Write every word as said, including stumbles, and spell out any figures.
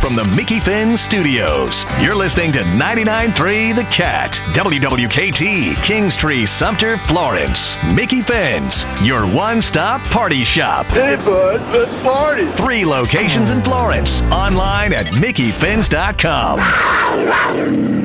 from the Mickey Finn Studios. You're listening to ninety-nine point three The Cat, W W K T, Kingstree, Sumter, Florence. Mickey Finn's, your one-stop party shop. Hey, bud, let's party. Three locations in Florence. Online at mickey fins dot com.